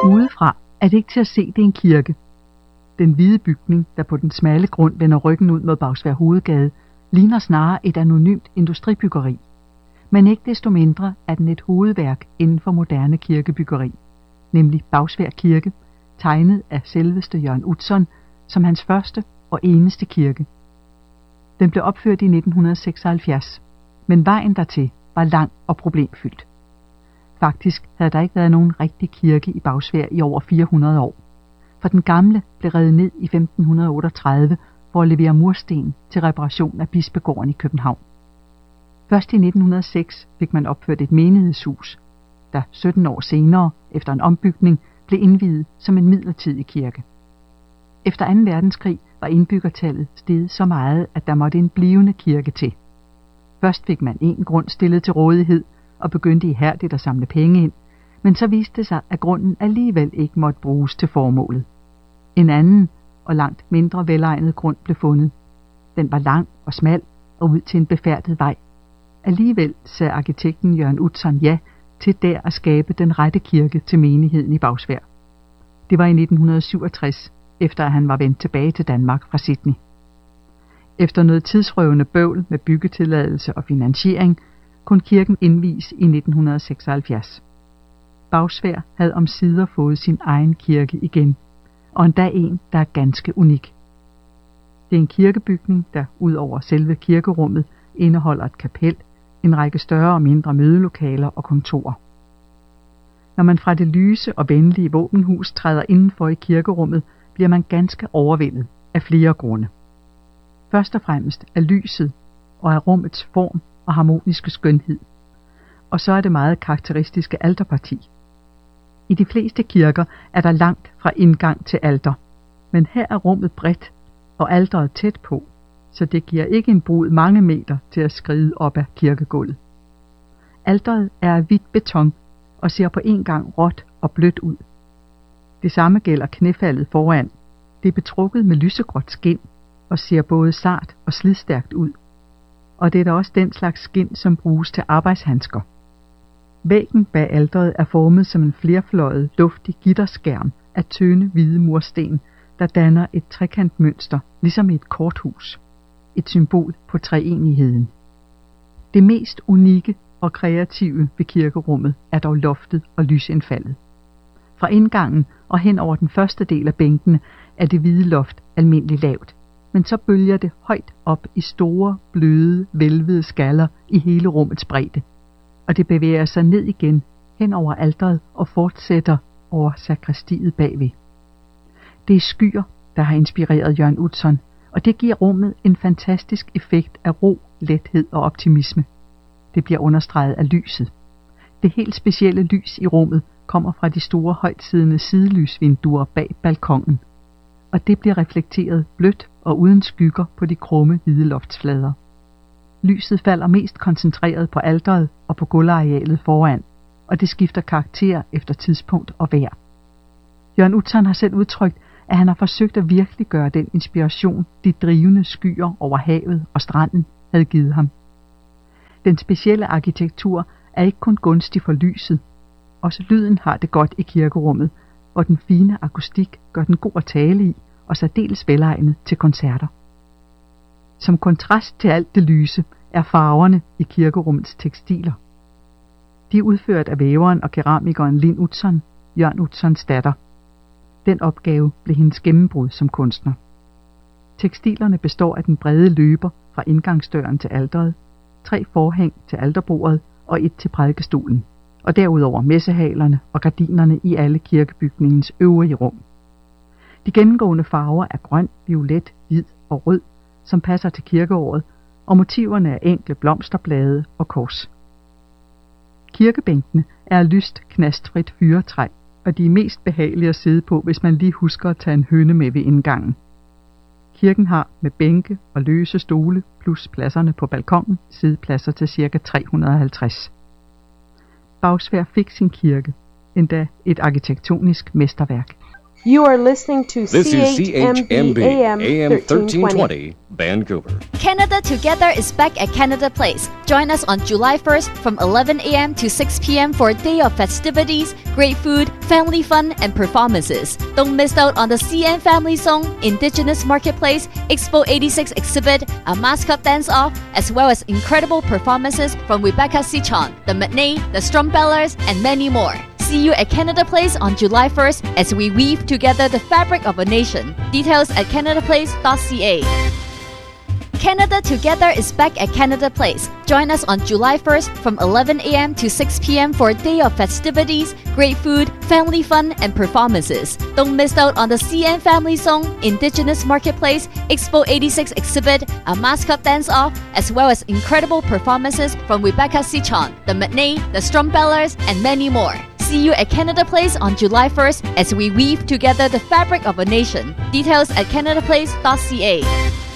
udefra er det ikke til at se, det er en kirke. Den hvide bygning, der på den smalle grund vender ryggen ud mod Bagsværd Hovedgade, ligner snarere et anonymt industribyggeri. Men ikke desto mindre er den et hovedværk inden for moderne kirkebyggeri, nemlig Bagsværd Kirke, tegnet af selveste Jørgen Utzon som hans første og eneste kirke. Den blev opført i 1976, men vejen dertil var lang og problemfyldt. Faktisk havde der ikke været nogen rigtig kirke i Bagsværd i over 400 år, for den gamle blev revet ned i 1538 for at levere mursten til reparation af Bispegården i København. Først i 1906 fik man opført et menighedshus, der 17 år senere, efter en ombygning, blev indviet som en midlertidig kirke. Efter 2. verdenskrig var indbyggertallet steget så meget, at der måtte en blivende kirke til. Først fik man en grund stillet til rådighed og begyndte ihærdigt at samle penge ind, men så viste det sig, at grunden alligevel ikke måtte bruges til formålet. En anden og langt mindre velegnet grund blev fundet. Den var lang og smal og ud til en befærdet vej. Alligevel sagde arkitekten Jørgen Utzon ja til der at skabe den rette kirke til menigheden i Bagsværd. Det var i 1967, efter at han var vendt tilbage til Danmark fra Sydney. Efter noget tidsrøvende bøvl med byggetilladelse og finansiering, kunne kirken indvies i 1976. Bagsværd havde omsider fået sin egen kirke igen, og endda en, der er ganske unik. Det er en kirkebygning, der ud over selve kirkerummet indeholder et kapel, en række større og mindre mødelokaler og kontorer. Når man fra det lyse og venlige våbenhus træder indenfor i kirkerummet, bliver man ganske overvældet af flere grunde. Først og fremmest af lyset og af rummets form og harmoniske skønhed. Og så er det meget karakteristiske alterparti. I de fleste kirker er der langt fra indgang til alter, men her er rummet bredt og alteret tæt på, så det giver ikke en brud mange meter til at skride op ad kirkegulvet. Alteret er af hvidt beton og ser på en gang råt og blødt ud. Det samme gælder knæfaldet foran. Det er betrukket med lysegråt skind og ser både sart og slidstærkt ud. Og det er da også den slags skind, som bruges til arbejdshandsker. Væggen bag alteret er formet som en flerfløjet, luftig gitterskærm af tynde hvide mursten, der danner et trekantmønster, ligesom i et korthus. Et symbol på treenigheden. Det mest unikke og kreative ved kirkerummet er dog loftet og lysindfaldet. Fra indgangen og hen over den første del af bænkene er det hvide loft almindeligt lavt, men så bølger det højt op i store, bløde, hvælvede skaller i hele rummets bredde, og det bevæger sig ned igen hen over alteret og fortsætter over sakristiet bagved. Det er skyer, der har inspireret Jørgen Utzon, og det giver rummet en fantastisk effekt af ro, lethed og optimisme. Det bliver understreget af lyset. Det helt specielle lys i rummet kommer fra de store højtsiddende sidelysvinduer bag balkonen, og det bliver reflekteret blødt og uden skygger på de krumme hvide loftsflader. Lyset falder mest koncentreret på alteret og på gulvarealet foran, og det skifter karakter efter tidspunkt og vejr. Jørgen Utzon har selv udtrykt, at han har forsøgt at virkeliggøre den inspiration, de drivende skyer over havet og stranden havde givet ham. Den specielle arkitektur er ikke kun gunstig for lyset. Også lyden har det godt i kirkerummet, hvor den fine akustik gør den god at tale i og særdeles velegnet til koncerter. Som kontrast til alt det lyse er farverne i kirkerummets tekstiler. De er udført af væveren og keramikeren Lin Utzon, Jørgen Utzons datter. Den opgave blev hendes gennembrud som kunstner. Tekstilerne består af den brede løber fra indgangsdøren til alteret, 3 forhæng til alterbordet og 1 til prædikestolen, og derudover messehalerne og gardinerne i alle kirkebygningens øvrige rum. De gennemgående farver er grøn, violet, hvid og rød, som passer til kirkeåret, og motiverne er enkle blomsterblade og kors. Kirkebænkene er lyst knastfrit fyretræ, og de er mest behagelige at sidde på, hvis man lige husker at tage en høne med ved indgangen. Kirken har med bænke og løse stole plus pladserne på balkonen siddepladser til ca. 350. Bagsværd fik sin kirke, endda et arkitektonisk mesterværk. You are listening to This is CHMB AM 1320. Vancouver. Canada Together is back at Canada Place. Join us on July 1st from 11 a.m. to 6 p.m. for a day of festivities, great food, family fun, and performances. Don't miss out on the CN Family Song, Indigenous Marketplace, Expo 86 exhibit, a mascot dance-off, as well as incredible performances from Rebecca Sichon, the Matney, the Strumbellers, and many more. See you at Canada Place on July 1st as we weave together the fabric of a nation. Details at canadaplace.ca. Canada Together is back at Canada Place. Join us on July 1st from 11 a.m. to 6 p.m. for a day of festivities, great food, family fun, and performances. Don't miss out on the CN Family Song, Indigenous Marketplace, Expo 86 exhibit, a mascot dance-off, as well as incredible performances from Rebecca Sichon, the Matney, the Strumbellers, and many more. See you at Canada Place on July 1st as we weave together the fabric of a nation. Details at canadaplace.ca.